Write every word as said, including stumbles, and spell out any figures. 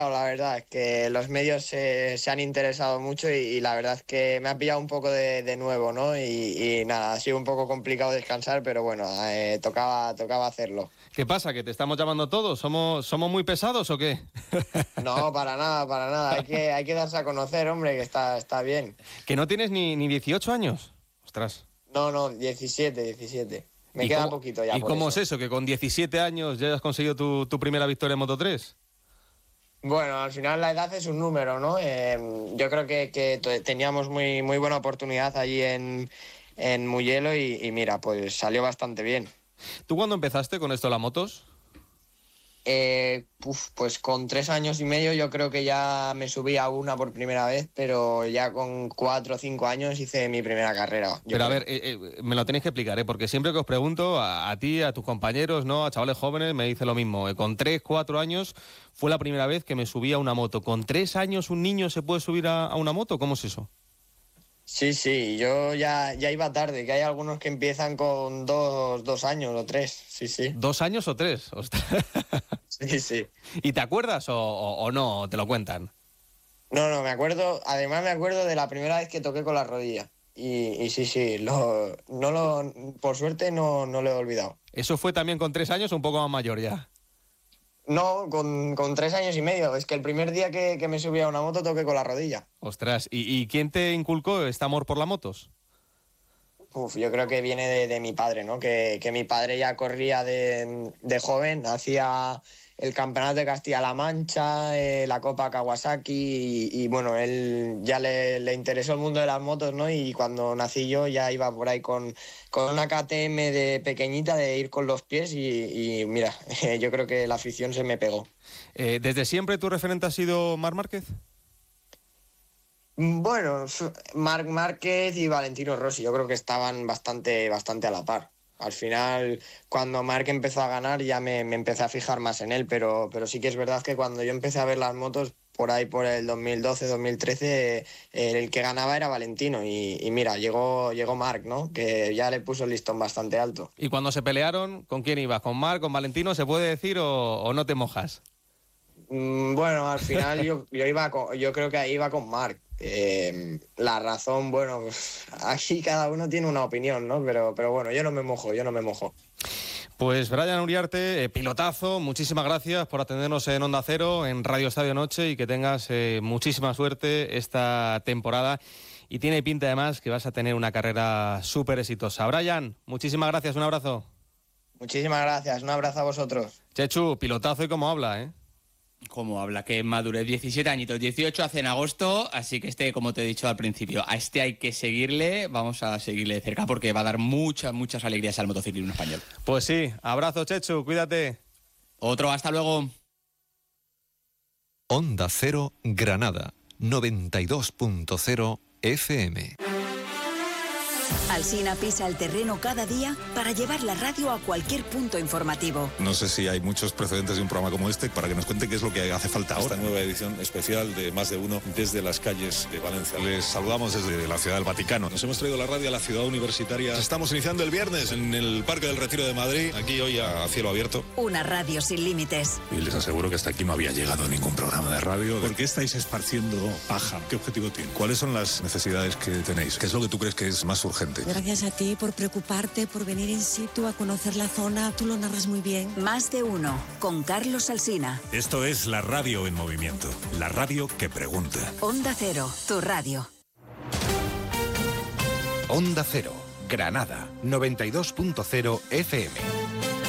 La verdad es que los medios se, se han interesado mucho y, y la verdad es que me ha pillado un poco de, de nuevo, ¿no? Y, y nada, ha sido un poco complicado descansar, pero bueno, eh, tocaba, tocaba hacerlo. ¿Qué pasa? ¿Que te estamos llamando todos? ¿Somos, somos muy pesados o qué? No, para nada, para nada. Hay que, hay que darse a conocer, hombre, que está, está bien. ¿Que no tienes ni, ni dieciocho años? Ostras. No, no, diecisiete, diecisiete. Me ¿Y queda cómo, poquito ya ¿Y por cómo eso. es eso? ¿Que con diecisiete años ya has conseguido tu, tu primera victoria en Moto tres? Bueno, al final la edad es un número, ¿no? Eh, yo creo que, que t- teníamos muy, muy buena oportunidad allí en, en Mugello y, y mira, pues salió bastante bien. ¿Tú cuándo empezaste con esto de las motos? Eh, uf, pues con tres años y medio yo creo que ya me subí a una por primera vez, pero ya con cuatro o cinco años hice mi primera carrera. yo Pero a creo. ver, eh, eh, me lo tenéis que explicar, ¿eh? Porque siempre que os pregunto, a, a ti, a tus compañeros, ¿no? A chavales jóvenes, me dice lo mismo. Eh, con tres, cuatro años fue la primera vez que me subí a una moto. ¿Con tres años un niño se puede subir a, a una moto? ¿Cómo es eso? Sí, sí, yo ya, ya iba tarde, que hay algunos que empiezan con dos, dos años o tres, sí, sí. ¿Dos años o tres? Ostras. Sí, sí. ¿Y te acuerdas o, o, o no? ¿Te lo cuentan? No, no, me acuerdo, además me acuerdo de la primera vez que toqué con la rodilla. Y, y sí, sí, lo, no lo, por suerte no, no lo he olvidado. ¿Eso fue también con tres años o un poco más mayor ya? No, con, con tres años y medio. Es que el primer día que, que me subí a una moto toqué con la rodilla. Ostras, ¿y, y quién te inculcó este amor por las motos? Uf, yo creo que viene de, de mi padre, ¿no? Que, que mi padre ya corría de, de joven, hacía el Campeonato de Castilla-La Mancha, eh, la Copa Kawasaki y, y, bueno, él ya le, le interesó el mundo de las motos, ¿no? Y cuando nací yo ya iba por ahí con, con una K T M de pequeñita de ir con los pies y, y mira, yo creo que la afición se me pegó. Eh, ¿Desde siempre tu referente ha sido Marc Márquez? Bueno, Marc Márquez y Valentino Rossi, yo creo que estaban bastante, bastante a la par. Al final, cuando Marc empezó a ganar, ya me, me empecé a fijar más en él, pero, pero sí que es verdad que cuando yo empecé a ver las motos, por ahí por el dos mil doce, dos mil trece, eh, el que ganaba era Valentino. Y, y mira, llegó, llegó Marc, ¿no? Que ya le puso el listón bastante alto. ¿Y cuando se pelearon, con quién ibas? ¿Con Marc, con Valentino? ¿Se puede decir o, o no te mojas? Mm, Bueno, al final yo, yo, iba con- yo creo que ahí iba con Marc. Eh, la razón, bueno, pues, aquí cada uno tiene una opinión, ¿no? Pero, pero bueno, yo no me mojo, yo no me mojo. Pues Brian Uriarte, eh, pilotazo, muchísimas gracias por atendernos en Onda Cero, en Radio Estadio Noche, y que tengas eh, muchísima suerte esta temporada. Y tiene pinta además que vas a tener una carrera súper exitosa. Brian, muchísimas gracias, un abrazo. Muchísimas gracias, un abrazo a vosotros. Chechu, pilotazo y cómo habla, ¿eh? Como habla, que madurez, diecisiete añitos, dieciocho hace en agosto, así que este, como te he dicho al principio, a este hay que seguirle, vamos a seguirle de cerca porque va a dar muchas, muchas alegrías al motociclismo español. Pues sí, abrazo Chechu, cuídate. Otro, hasta luego. Onda Cero Granada, noventa y dos punto cero F M. Alsina pisa el terreno cada día para llevar la radio a cualquier punto informativo. No sé si hay muchos precedentes de un programa como este para que nos cuente qué es lo que hace falta ahora. Esta nueva edición especial de Más de Uno desde las calles de Valencia. Les saludamos desde la Ciudad del Vaticano. Nos hemos traído la radio a la ciudad universitaria. Estamos iniciando el viernes en el Parque del Retiro de Madrid, aquí hoy a cielo abierto. Una radio sin límites. Y les aseguro que hasta aquí no había llegado ningún programa de radio. ¿Por qué estáis esparciendo paja? ¿Qué objetivo tiene? ¿Cuáles son las necesidades que tenéis? ¿Qué es lo que tú crees que es más urgente? Gracias a ti por preocuparte, por venir in situ a conocer la zona. Tú lo narras muy bien. Más de Uno, con Carlos Alsina. Esto es la radio en movimiento. La radio que pregunta. Onda Cero, tu radio. Onda Cero, Granada, noventa y dos punto cero F M.